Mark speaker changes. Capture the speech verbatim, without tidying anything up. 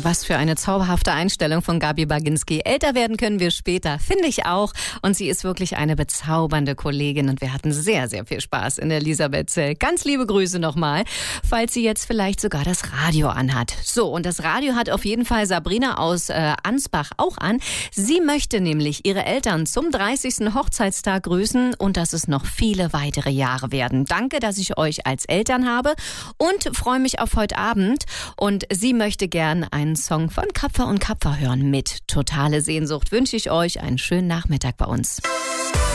Speaker 1: Was für eine zauberhafte Einstellung von Gabi Baginski. Älter werden können wir später, finde ich auch. Und sie ist wirklich eine bezaubernde Kollegin und wir hatten sehr, sehr viel Spaß in Elisabethzell. Ganz liebe Grüße nochmal, falls sie jetzt vielleicht sogar das Radio anhat. So, und das Radio hat auf jeden Fall Sabrina aus äh, Ansbach auch an. Sie möchte nämlich ihre Eltern zum dreißigsten Hochzeitstag grüßen und dass es noch viele weitere Jahre werden. Danke, dass ich euch als Eltern habe und freue mich auf heute Abend. Und sie möchte gern einen Song von Kapfer und Kapfer hören mit Totale Sehnsucht. Wünsche ich euch einen schönen Nachmittag bei uns.